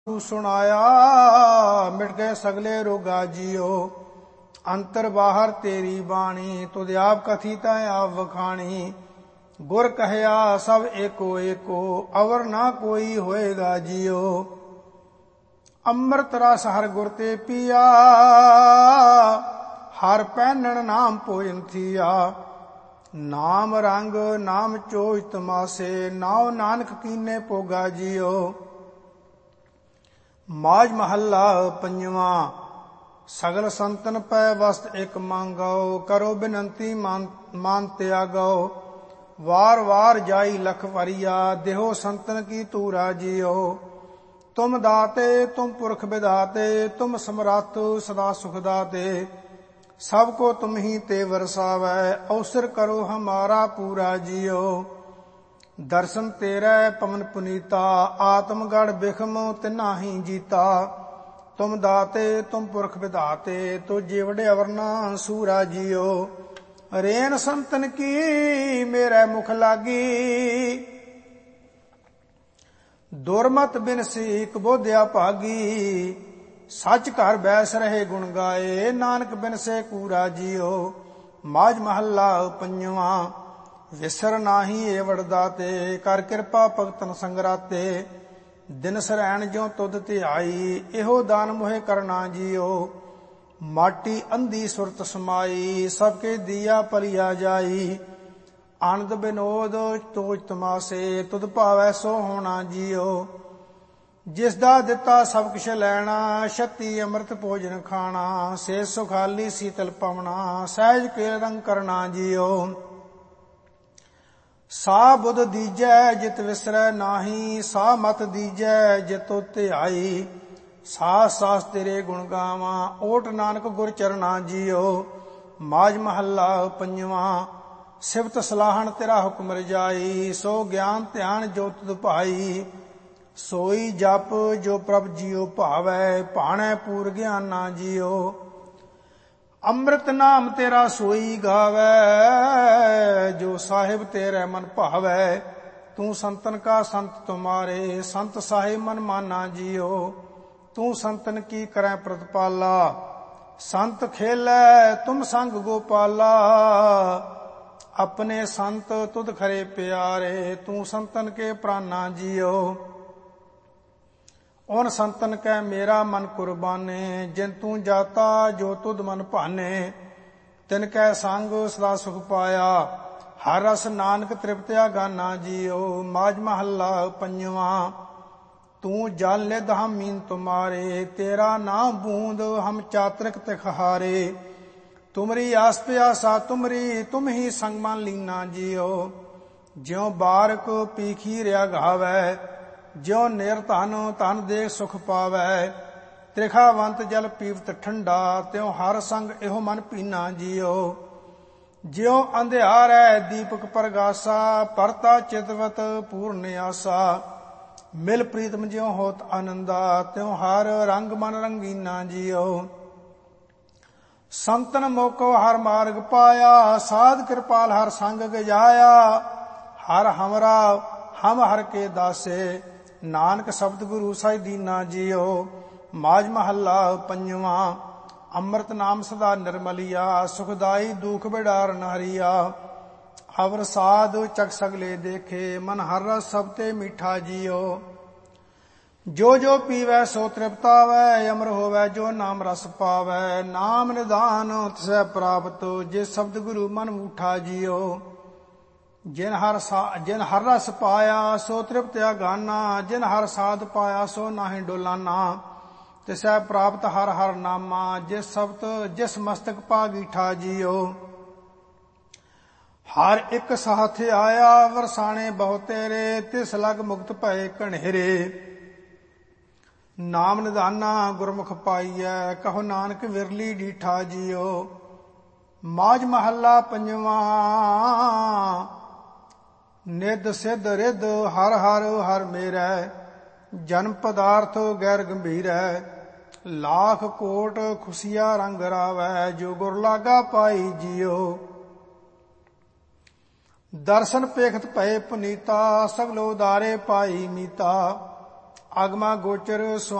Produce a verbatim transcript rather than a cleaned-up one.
ਸੁਣਾਇਆ ਮਿਟ ਗਏ ਸਗਲੇ ਰੋਗਾ ਜੀਓ। ਅੰਤਰ ਬਾਹਰ ਤੇਰੀ ਬਾਣੀ ਤੁਧ ਆਪ ਕਥੀ ਤੈ ਆਪ ਵਖਾਣੀ। ਗੁਰ ਕਹਿਆ ਸਭ ਏਕੋ ਏਕੋ ਅਵਰ ਨਾ ਕੋਈ ਹੋਏਗਾ ਜੀਓ। ਅੰਮ੍ਰਿਤ ਰਸ ਹਰ ਗੁਰ ਤੇ ਪੀਆ ਹਰ ਪਹਿਨਣ ਨਾਮ ਭੋਜਨ ਥੀਆ। ਨਾਮ ਰੰਗ ਨਾਮ ਚੋਜ ਤਮਾਸੇ ਨਾਉ ਨਾਨਕ ਕੀਨੇ ਭੋਗਾ ਜੀਓ। ਮਾਝ ਮਹੱਲਾ ਪੰਜਵਾਂ। ਸਗਲ ਸੰਤਨ ਪੈ ਵਸਤ ਇਕ ਮੰਗਾਓ ਕਰੋ ਬਿਨੰਤੀ ਮਾਨ ਤਿਆਗੋ। ਵਾਰ ਵਾਰ ਜਾਈ ਲਖ ਭਰੀਆ ਦੇਹੋ ਸੰਤਨ ਕੀ ਤੂਰਾ ਜੀਓ। ਤੁਮ ਦਾਤੇ ਤੁਮ ਪੁਰਖ ਵਿਦਾਤੇ ਤੁਮ ਸਮਰੱਥ ਸਦਾ ਸੁਖ ਦਾਤੇ। ਸਭ ਕੋ ਤੁਮ ਹੀ ਤੇ ਵਰਸਾਵੈ ਅਵਸਰ ਕਰੋ ਹਮਾਰਾ ਪੂਰਾ ਜੀਓ। ਦਰਸ਼ਨ ਤੇਰੇ ਪਵਨ ਪੁਨੀਤਾ ਆਤਮਗੜ ਬਿਖਮ ਤਿਨਾ ਹੀ ਜੀਤਾ। ਤੁਮ ਦਾਤੇ ਤੁਮ ਪੁਰਖ ਵਿਧਾਤੇ ਤੁਝੇ ਵਡੇ ਅਵਰਨਾ ਸੂਰਾ ਜੀਓ। ਰੇਨ ਸੰਤਨ ਕੀ ਮੇਰੇ ਮੁਖ ਲਾਗੀ ਦੁਰਮਤ ਬਿਨ ਸੀਕ ਬੋਧਿਆ ਭਾਗੀ। ਸੱਚ ਘਰ ਬੈਸ ਰਹੇ ਗੁਣ ਗਾਏ ਨਾਨਕ ਬਿਨ ਸੇ ਕੂਰਾ ਜੀਓ। ਮਾਝ ਮਹੱਲਾ ਪੰਜਵਾਂ। ਵਿਸਰ ਨਾਹੀ ਏਵੜ ਦਾਤੇ ਕਰ ਕਿਰਪਾ ਭਗਤਨ ਸੰਗਰਾਤੇ। ਦਿਨ ਸਰੈਣ ਜਿਉ ਤੁਧ ਧਿਆਈ ਇਹੋ ਦਾਨ ਮੋਹਿ ਕਰਨਾ ਜੀਓ। ਮਾਟੀ ਅੰਧੀ ਸੁਰਤ ਸਮਾਈ ਸਭ ਕੇ ਦੀਆ ਪਲਿਆ ਜਾਈ। ਆਨੰਦ ਬਿਨੋਦ ਤੋਜ ਤਮਾਸੇ ਤੁਧ ਭਾਵੈ ਸੋ ਹੋਣਾ ਜੀਓ। ਜਿਸ ਦਾ ਦਿੱਤਾ ਸਭ ਕਿਛ ਲੈਣਾ ਛਤੀ ਅੰਮ੍ਰਿਤ ਭੋਜਨ ਖਾਣਾ। ਸੇ ਸੁਖਾਲੀ ਸੀਤਲ ਪਵਣਾ ਸਹਿਜ ਕੇਲ ਰੰਗ ਕਰਨਾ ਜੀਓ। ਸਾ ਬੁੱਧ ਦੀਜੈ ਜਿਤ ਵਿਸਰੈ ਨਾਹੀ ਸਾ ਮਤ ਦੀਜੈ ਜਿਤੁ ਧਿਆਈ। ਸਾਸ ਸਾਸ ਤੇਰੇ ਗੁਣ ਗਾਵਾਂ ਓਟ ਨਾਨਕ ਗੁਰ ਚਰਣਾ ਜੀਓ। ਮਾਝ ਮਹੱਲਾ ਪੰਜਵਾਂ। ਸਿਫਤ ਸਲਾਹਣ ਤੇਰਾ ਹੁਕਮ ਰਜਾਈ ਸੋ ਗਿਆਨ ਧਿਆਨ ਜੋ ਤੁਧ ਭਾਈ। ਸੋਈ ਜਪ ਜੋ ਪ੍ਰਭ ਜੀਓ ਭਾਵੈ ਭਾਣੈ ਪੂਰ ਗਿਆਨਾ ਜੀਓ। ਅੰਮ੍ਰਿਤ ਨਾਮ ਤੇਰਾ ਸੋਈ ਗਾਵੈ ਜੋ ਸਾਹਿਬ ਤੇਰੇ ਮਨ ਭਾਵੈ। ਤੂੰ ਸੰਤਨ ਕਾ ਸੰਤ ਤੁਮਾਰੇ ਸੰਤ ਸਾਹਿਬ ਮਨ ਮਾਨਾ ਜੀਓ। ਤੂੰ ਸੰਤਨ ਕੀ ਕਰੈ ਪ੍ਰਤਪਾਲਾ ਸੰਤ ਖੇਲੈ ਤੁਮ ਸੰਗ ਗੋਪਾਲਾ। ਆਪਣੇ ਸੰਤ ਤੁਧ ਖਰੇ ਪਿਆਰੇ ਤੂੰ ਸੰਤਨ ਕੇ ਪ੍ਰਾਨਾ ਜੀਓ। ਉਨ ਸੰਤਨ ਕੈ ਮੇਰਾ ਮਨ ਕੁਰਬਾਨੇ ਜਿਨ ਤੂੰ ਜਾਤਾ ਜੋ ਤੁਧ ਮਨ ਭਾਨੇ। ਤਿਨ ਕੈ ਸੰਗ ਸਦਾ ਸੁਖ ਪਾਇਆ ਹਰ ਰਸ ਨਾਨਕ ਤ੍ਰਿਪਤਿਆ ਗਾਨਾ ਜੀਓ। ਮਾਝ ਮਹੱਲਾ ਪੰਜਵਾਂ। ਤੂੰ ਜਲ ਨਿਧ ਹਮ ਮੀਨ ਤੁਮਾਰੇ ਤੇਰਾ ਨਾਮ ਬੂੰਦ ਹਮ ਚਾਤਰਿਕ ਤਿਖਹਾਰੇ। ਤੁਮਰੀ ਆਸ ਪਿਆਸਾ ਤੁਮਰੀ ਤੁਮ ਹੀ ਸੰਗ ਮਨ ਲੀਨਾ ਜੀਓ। ਜਿਉ ਬਾਰਕ ਪੀਖੀ ਰਿਆ ਗਾਵੈ ਜਿਉ ਨਿਰਧਨ ਧਨ ਦੇ ਸੁਖ ਪਾਵੈ। ਤ੍ਰਿਖਾਵੰਤ ਜਲ ਪੀਵਤ ਠੰਡਾ ਤਿਉ ਹਰ ਸੰਗ ਇਹੋ ਮਨ ਪੀਨਾ ਜੀਓ। ਜਿਉ ਅੰਧਿਆਰੈ ਦੀਪਕ ਪ੍ਰਗਾਸਾ ਪਰਤਾ ਚਿਤਵਤ ਪੂਰਨ ਆਸਾ। ਮਿਲ ਪ੍ਰੀਤਮ ਜਿਉ ਹੋਤ ਆਨੰਦਾ ਤਿਉ ਹਰ ਰੰਗ ਮਨ ਰੰਗੀਨਾ ਜੀਓ। ਸੰਤਨ ਮੋਕੋ ਹਰ ਮਾਰਗ ਪਾਇਆ ਸਾਧ ਕਿਰਪਾਲ ਹਰ ਸੰਗ ਗਜਾਇਆ। ਹਰ ਹਮਰਾ ਹਮ ਹਰ ਕੇ ਦਾਸੇ ਨਾਨਕ ਸ਼ਬਦ ਗੁਰੂ ਸਾਈ ਦੀਨਾ ਜੀਓ। ਮਾਝ ਮਹੱਲਾ ਪੰਜਵਾਂ। ਅੰਮ੍ਰਿਤ ਨਾਮ ਸਦਾ ਨਿਰਮਲਿਆ ਸੁਖਦਾਈ ਦੁਖ ਬਿਡਾਰਨ ਹਰੀਆ। ਅਵਰ ਸਾਧ ਚਕ ਸਗਲੇ ਦੇਖੇ ਮਨ ਹਰ ਰਸ ਸਭ ਤੇ ਮੀਠਾ ਜੀਓ। ਜੋ ਜੋ ਪੀਵੈ ਸੋ ਤ੍ਰਿਪਤਾਵੈ ਅਮਰ ਹੋਵੈ ਜੋ ਨਾਮ ਰਸ ਪਾਵੈ। ਨਾਮ ਨਿਧਾਨ ਤਿਸੈ ਪ੍ਰਾਪਤ ਜੇ ਸ਼ਬਦ ਗੁਰੂ ਮਨ ਮੂਠਾ ਜੀਓ। ਜਿਨ ਹਰ ਜਿਨ ਹਰ ਰਸ ਪਾਇਆ ਸੋ ਤ੍ਰਿਪਤਿਆ ਗਾਨਾ। ਜਿਨ ਹਰ ਸਾਧ ਪਾਇਆ ਸੋ ਨਾਹੀ ਡੋਲਾਨਾ। ਤਿਸੈ ਪ੍ਰਾਪਤ ਹਰ ਹਰ ਨਾਮਾ ਜਿਸ ਸ਼ਬਦ ਜਿਸ ਮਸਤਕ ਪਾ ਗੀਠਾ ਜੀਓ। ਹਰ ਇੱਕ ਸਾਥ ਆਇਆ ਵਰਸਾਣੇ ਬਹੁ ਤੇਰੇ ਤਿਸ ਲਗ ਮੁਕਤ ਭਏ ਘਨੇਰੇ। ਨਾਮ ਨਿਧਾਨਾ ਗੁਰਮੁਖ ਪਾਈਐ ਕਹੋ ਨਾਨਕ ਵਿਰਲੀ ਡੀਠਾ ਜੀਓ। ਮਾਝ ਮਹੱਲਾ ਪੰਜਵਾਂ। ਨਿਧ ਸਿਧ ਰਿਧ ਹਰ ਹਰ ਹਰ ਮੇਰੈ ਜਨਮ ਪਦਾਰਥ ਗੈਰ ਗੰਭੀਰੈ। ਲਾਖ ਕੋਟ ਖੁਸ਼ੀਆ ਰੰਗ ਰਾਵੈ ਜੋ ਗੁਰ ਲਾਗਾ ਪਾਈ ਜੀਓ। ਦਰਸ਼ਨ ਪੇਖਤ ਭਏ ਪੁਨੀਤਾ ਸਗਲੋ ਉਦਾਰੇ ਪਾਈ ਮੀਤਾ। ਅਗਮਾ ਗੋਚਰ